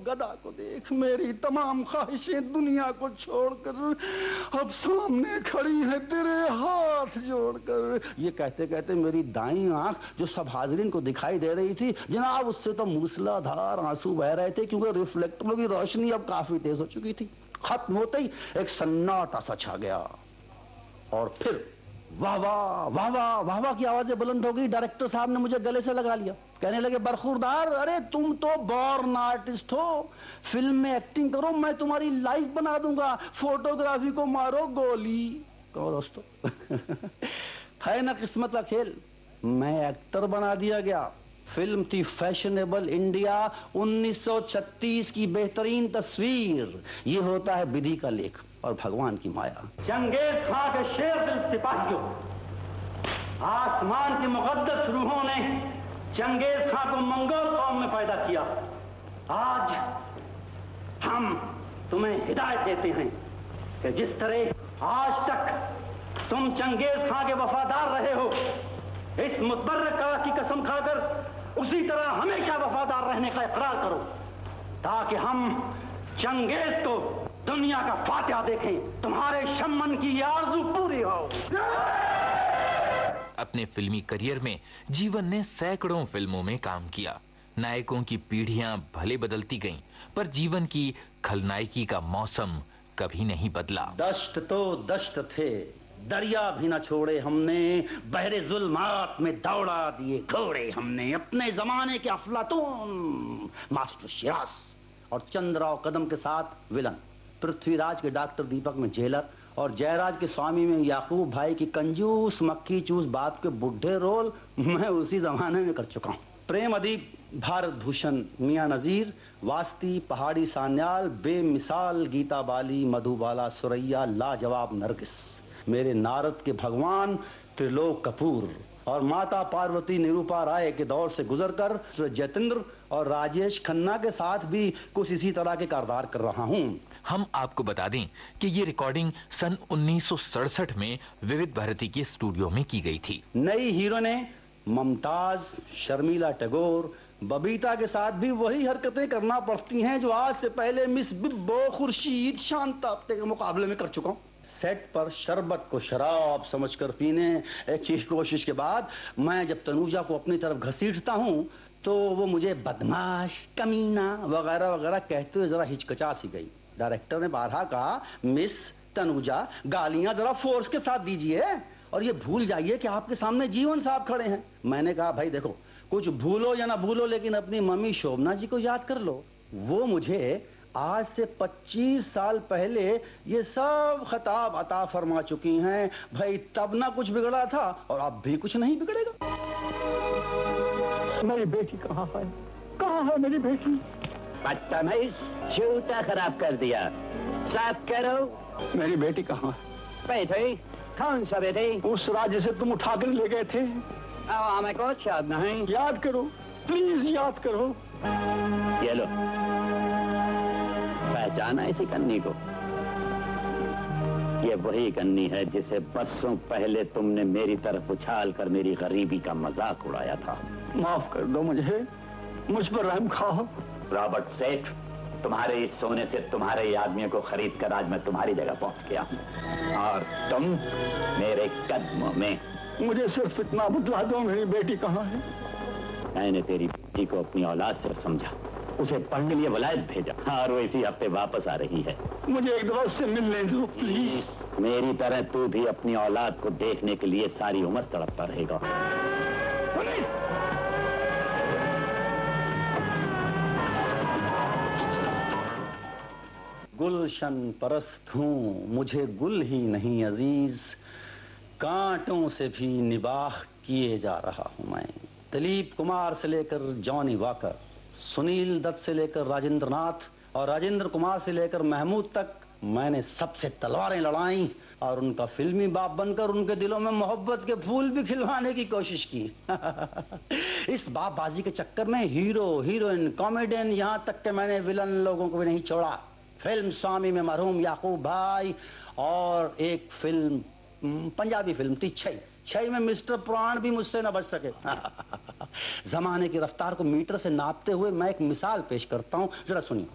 गदा को देख, मेरी तमाम ख्वाहिशें दुनिया को छोड़कर अब सामने खड़ी है तेरे हाथ जोड़कर। ये कहते कहते मेरी दाईं आंख जो सब हाजरीन को दिखाई दे रही थी जनाब, उससे तो मूसलाधार आंसू बह रहे थे, क्योंकि रिफ्लेक्टरों की रोशनी अब काफी तेज हो चुकी थी। खत्म होते ही एक सन्नाटा सा छा गया और फिर वाह वाह वाह वाह वाह वाह की आवाजें बुलंद हो गई। डायरेक्टर साहब ने मुझे गले से लगा लिया, कहने लगे, बरखुरदार, अरे तुम तो बॉर्न आर्टिस्ट हो, फिल्म में एक्टिंग करो, मैं तुम्हारी लाइफ बना दूंगा, फोटोग्राफी को मारो गोली। कहो दोस्तों है ना किस्मत का खेल, मैं एक्टर बना दिया गया। फिल्म थी फैशनेबल इंडिया 1936 की बेहतरीन तस्वीर। ये होता है विधि का लेख और भगवान की माया। चंगेज खां के शेर दिल सिपाहियों, आसमान की मुकद्दस रूहों ने चंगेज खां को मंगोल कौम में पैदा किया। आज हम तुम्हें हिदायत देते हैं कि जिस तरह आज तक तुम चंगेज खां के वफादार रहे हो, इस मुतबर्रका की कसम खाकर उसी तरह हमेशा वफादार रहने का इकरार करो, ताकि हम चंगेज को दुनिया का फातिहा देखें, तुम्हारे शम्मन की ये आरज़ू पूरी हो। अपने फिल्मी करियर में जीवन ने सैकड़ों फिल्मों में काम किया। नायकों की पीढ़ियां भले बदलती गईं, पर जीवन की खलनायकी का मौसम कभी नहीं बदला। दश्त तो दश्त थे, दरिया भी न छोड़े हमने, बहरे जुल्मात में दौड़ा दिए घोड़े हमने। अपने जमाने के अफलातून मास्टर शिराज और चंद्रराव कदम के साथ विलन, पृथ्वीराज के डॉक्टर दीपक में जेलर और जयराज के स्वामी में याकूब भाई की कंजूस मक्खी चूस बात के बुढ़े रोल मैं उसी जमाने में कर चुका हूं। प्रेम अदीब भारत भूषण मियां नजीर, वास्ती पहाड़ी सान्याल, बेमिसाल गीता बाली, मधुबाला सुरैया, लाजवाब नरगिस, मेरे नारद के भगवान त्रिलोक कपूर और माता पार्वती निरूपा राय के दौर से गुजरकर जतेंद्र और राजेश खन्ना के साथ भी कुछ इसी तरह के किरदार कर रहा हूं। हम आपको बता दें कि ये रिकॉर्डिंग सन 1967 में विविध भारती के स्टूडियो में की गई थी। नई हीरो ने ममताज, शर्मिला टैगोर, बबीता के साथ भी वही हरकतें करना पड़ती हैं जो आज से पहले मिस बिब्बो, खुर्शीद, शांता के मुकाबले में कर चुका हूं। सेट पर शरबत को शराब समझकर पीने की कोशिश के बाद मैं जब तनुजा को अपनी तरफ घसीटता हूं तो वो मुझे बदमाश, कमीना वगैरह वगैरह कहते हुए जरा हिचकिचा सी गई। डायरेक्टर ने बारहा कहा, मिस तनुजा, गालियां जरा फोर्स के साथ दीजिए और ये भूल जाइए कि आपके सामने जीवन साहब खड़े हैं। मैंने कहा, भाई देखो, कुछ भूलो या ना भूलो लेकिन अपनी मम्मी शोभना जी को याद कर लो। वो मुझे आज से 25 साल पहले ये सब खिताब अता फरमा चुकी हैं। भाई तब ना कुछ बिगड़ा था और अब भी कुछ नहीं बिगड़ेगा। मेरी बेटी कहाँ है? कहाँ है मेरी बेटी? बदतमीज, जूता खराब कर दिया, साफ करो। मेरी बेटी कहाँ है? बेटी? कौन सा बेटी? उस राज्य से तुम उठा कर ले गए थे। हमें कुछ याद नहीं। याद करो, प्लीज याद करो। ये लो, पहचाना इसी कन्नी को? ये वही कन्नी है जिसे बरसों पहले तुमने मेरी तरफ उछाल कर मेरी गरीबी का मजाक उड़ाया था। माफ कर दो मुझ पर रहम खाओ। रॉबर्ट सेठ, तुम्हारे इस सोने से तुम्हारे ही आदमियों को खरीद कर आज मैं तुम्हारी जगह पहुंच गया हूं और तुम मेरे कदमों में। मुझे सिर्फ इतना बतला दो, मेरी बेटी कहाँ है? मैंने तेरी बेटी को अपनी औलाद से समझा, उसे पढ़ने लिए वलायत भेजा और वो इसी हफ्ते वापस आ रही है। मुझे एक दफा उससे मिलने दो प्लीज। मेरी तरह तू भी अपनी औलाद को देखने के लिए सारी उम्र तड़पता रहेगा। गुलशन परस्त हूँ, मुझे गुल ही नहीं अजीज, कांटों से भी निबाह किए जा रहा हूँ मैं। दिलीप कुमार से लेकर जॉनी वॉकर, सुनील दत्त से लेकर राजेंद्र नाथ और राजेंद्र कुमार से लेकर महमूद तक मैंने सबसे तलवारें लड़ाई और उनका फिल्मी बाप बनकर उनके दिलों में मोहब्बत के फूल भी खिलवाने की कोशिश की। इस बापबाजी के चक्कर में हीरो, हीरोइन, कॉमेडियन, यहां तक कि मैंने विलन लोगों को भी नहीं छोड़ा। फिल्म स्वामी में मरहूम याकूब भाई और एक फिल्म, पंजाबी फिल्म थी छई में मिस्टर प्राण भी मुझसे न बच सके। जमाने की रफ्तार को मीटर से नापते हुए मैं एक मिसाल पेश करता हूं, जरा सुनिए।